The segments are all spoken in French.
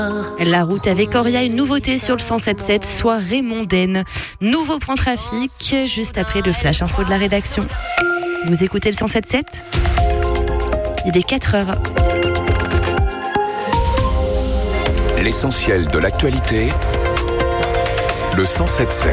La route avec Oria, une nouveauté sur le 107.7, soirée mondaine. Nouveau point trafic, juste après le flash info de la rédaction. Vous écoutez le 107.7 ? Il est 4h. L'essentiel de l'actualité, le 107.7.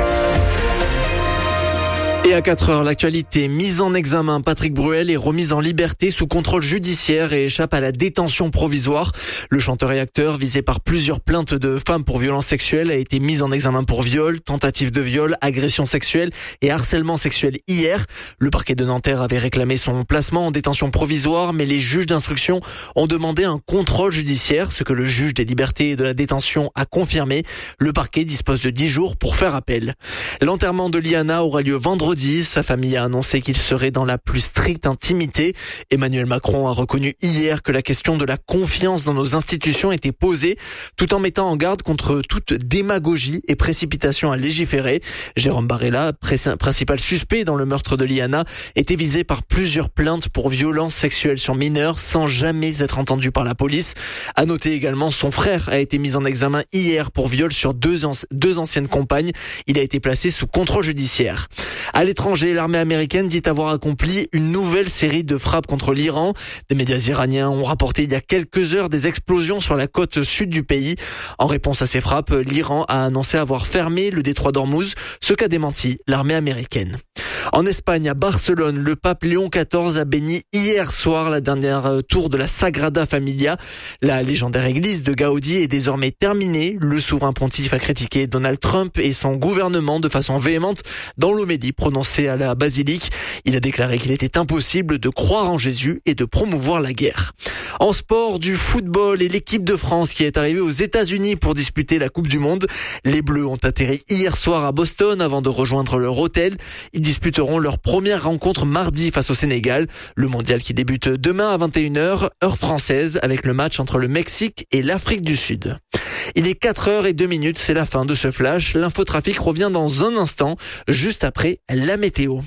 Et à 4h, l'actualité, mise en examen, Patrick Bruel est remis en liberté sous contrôle judiciaire et échappe à la détention provisoire. Le chanteur et acteur, visé par plusieurs plaintes de femmes pour violences sexuelles, a été mis en examen pour viol, tentative de viol, agression sexuelle et harcèlement sexuel hier. Le parquet de Nanterre avait réclamé son placement en détention provisoire, mais les juges d'instruction ont demandé un contrôle judiciaire, ce que le juge des libertés et de la détention a confirmé. Le parquet dispose de 10 jours pour faire appel. L'enterrement de Liana aura lieu vendredi. Sa famille a annoncé qu'il serait dans la plus stricte intimité. Emmanuel Macron a reconnu hier que la question de la confiance dans nos institutions était posée, tout en mettant en garde contre toute démagogie et précipitation à légiférer. Jérôme Barella, principal suspect dans le meurtre de Liana, était visé par plusieurs plaintes pour violences sexuelles sur mineurs sans jamais être entendu par la police. À noter également, son frère a été mis en examen hier pour viol sur deux anciennes compagnes. Il a été placé sous contrôle judiciaire. À l'étranger, l'armée américaine dit avoir accompli une nouvelle série de frappes contre l'Iran. Des médias iraniens ont rapporté il y a quelques heures des explosions sur la côte sud du pays. En réponse à ces frappes, l'Iran a annoncé avoir fermé le détroit d'Ormuz, ce qu'a démenti l'armée américaine. En Espagne, à Barcelone, le pape Léon XIV a béni hier soir la dernière tour de la Sagrada Familia. La légendaire église de Gaudi est désormais terminée. Le souverain pontife a critiqué Donald Trump et son gouvernement de façon véhémente dans l'homélie prononcée à la basilique. Il a déclaré qu'il était impossible de croire en Jésus et de promouvoir la guerre. En sport, du football et l'équipe de France qui est arrivée aux États-Unis pour disputer la Coupe du Monde. Les Bleus ont atterri hier soir à Boston avant de rejoindre leur hôtel. Ils disputeront leur première rencontre mardi face au Sénégal. Le mondial qui débute demain à 21h, heure française, avec le match entre le Mexique et l'Afrique du Sud. Il est 4h02, c'est la fin de ce flash. L'infotrafic revient dans un instant, juste après la météo.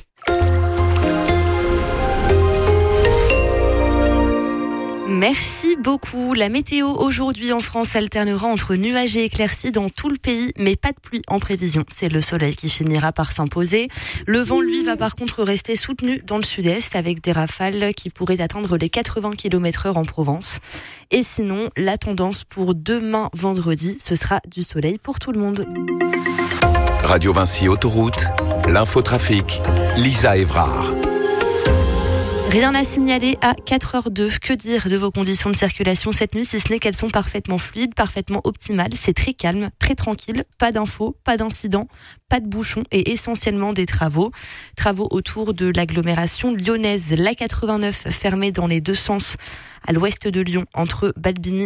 Merci beaucoup. La météo aujourd'hui en France alternera entre nuages et éclaircies dans tout le pays, mais pas de pluie en prévision. C'est le soleil qui finira par s'imposer. Le vent, lui, va par contre rester soutenu dans le sud-est avec des rafales qui pourraient atteindre les 80 km/h en Provence. Et sinon, la tendance pour demain vendredi, ce sera du soleil pour tout le monde. Radio Vinci Autoroute, l'infotrafic, Lisa Évrard. Rien à signaler à 4h02. Que dire de vos conditions de circulation cette nuit, si ce n'est qu'elles sont parfaitement fluides, parfaitement optimales. C'est très calme, très tranquille, pas d'infos, pas d'incidents, pas de bouchons et essentiellement des travaux. Travaux autour de l'agglomération lyonnaise. La 89 fermée dans les deux sens à l'ouest de Lyon entre Balbigny